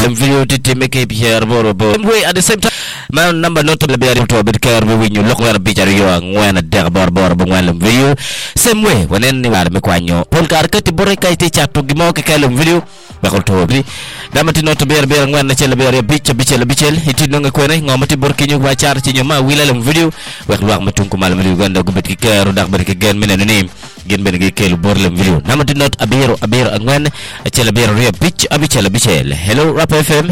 lem video titi make here boro way at the same time man number not to be able to bit care we ñu lokk wara bicar yo ngwana der bor bu ngwan video same way wonen ni war me kwanyo pol kar kati bore kay ti chatto gi mo ke kalem video bakol to bi damati not ber ngwan na ci le ber bicel iti no nga ko ne ngomati bor ki ñu wa char ci ñu ma wilalem video wax lu wax ma tunku mal video ganda gu bit ki keru dak ber ki gen menen ni gen ben gi kelu bor lem video namati not abiro ngwan ci le ber re bicel hello Rap FM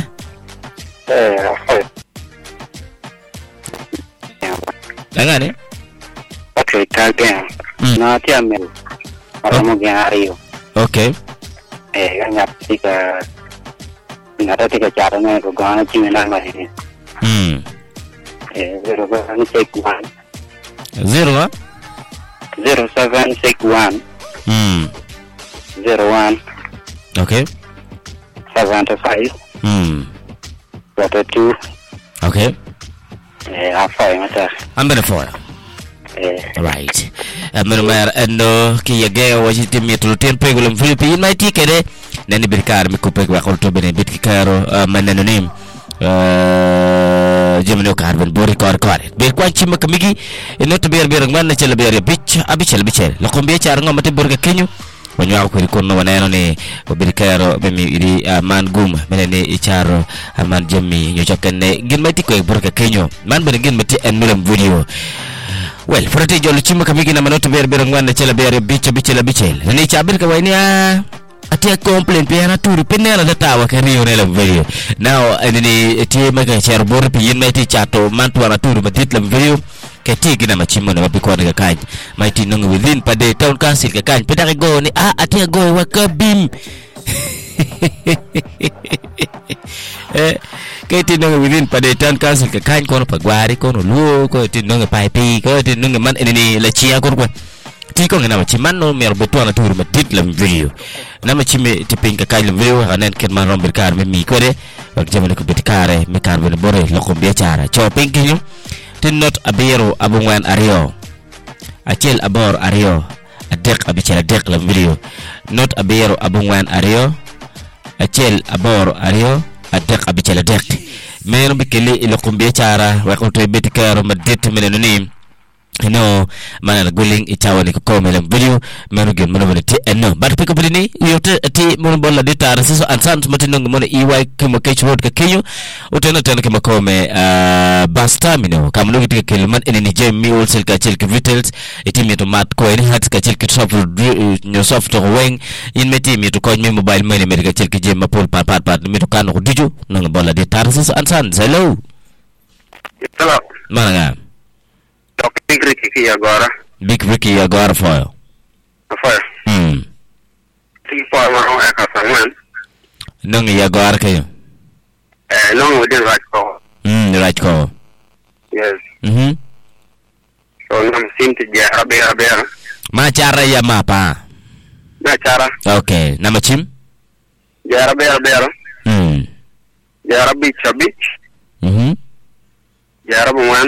Dangane? Okay, kageng. Na tiamel. Mo gyari yo. Okay. Ganap tika nata tika chara na ko gana chimena ma ni. Zero one six one. 0761. 01. Okay. 75. 42. Okay. I'm gonna for right. Mer endo ki yage waji timi to tempo golum Philippine my tikere nani birkar mi kupe wa kolto bene bit ki karo mananim jemno carbon bori kor be kwa chima kamigi not ber ngwan na chele ber bichel lo kombe char ngomate borga kenyu wanyo ko ko no waneno ne birkaro be mi iri man gum menene icharo man jemmi ñu chakane gin mati ko borga kenyu man bene gin mati en nulam video well frate jollo chima kamigi na manoto ber ngwan na chele ber bichel ni chabir ka wayni ati complain pe na turi penela data wa kariyo ne la video now ni ti mega char bor pe yin mati chato man to na turi madit la video keti gina machimo na mapiko daga kaj mighty nung within pa de town council ka kaj peda go ni ati go wa kabim keti nung within pa de town council ka kaj kono pagwari kono luo ko ti nung paipi ko ti nung man ni la chia ko ti ko ngana machiman no mer beto na tour madit la video na machime ti pinka kaj la video hanen ken man romber kar me mi ko de ak jamane ko bitkare me kar be bore lo ko be chara cho pinki ñu not abiro abungwan ario achel abor ario adek abichela dek la video not abiro abungwan ario achel abor ario adek abichela dek mero bikele ilo kumbie chara wa ko to betikaro madit meneni no mana guling itawa ni ko mele video mero gen mono ti no but pick up ni yote ti mono bolla dita rasiso ansant matino mono iwai kemo kechwod ka kenyo utena tena kema kome bastamino kamno giti kelman eneni jemi wholesale ka chilke vitals itimi to mat ko eni hat ka chilke soft weng in metimi to ko mi mobile money me ka chilke jema pol pat mi to kan ko diju no bolla dita rasiso ansant hello mana Big Ricky agora. Big Ricky agora foi. Sim, foi uma casa, não ia agora que não o de Rajko. Rajko. Yes. So não sinto de abera. Ma cara ya mapa. Na cara. Okay, nama chim? Ya abera. Ya beach. Ya rabuan.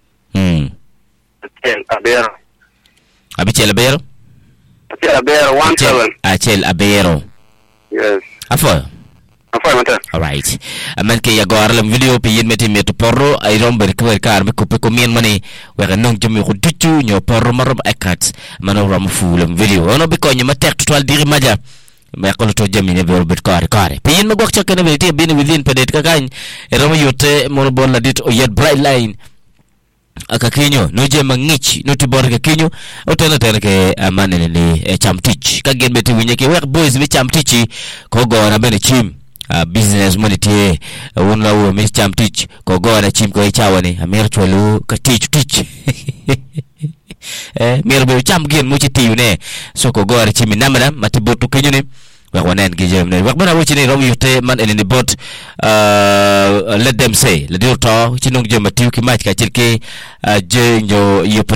Abichel Abero 17. Achel Abero. Yes. Afo mata. All right. Aman ke ya agora la video pe yin meti meto porro ay romber ko kar me ko mien mani wa non jemi ko diccu ño porro marom ekat mano ram fulam video ono be ko ñima tek total diri maja me ko to jemi ne be bit kare pe yin ma gok ca kana be te bin within pedet ka gañ e ram yote mo bon la dit o yet bright line aka kinyo no jema ngichi no tibor ka kinyo otena ke amane ni chamtich ka gen beti winye ke work boys mi chamtichi ko go na bene chim business money tie wonla wo mi chamtich ko go na chim ko ichawani amer chwalu ka tich mer be cham gen mo chiti ne so ko go ra chimi namana matibotu kinyo ni wa wonen gi jem ne wa bana wo chini rom yote man en bot let them say le dio to chinong jem tiu ki match ka chirke je nyo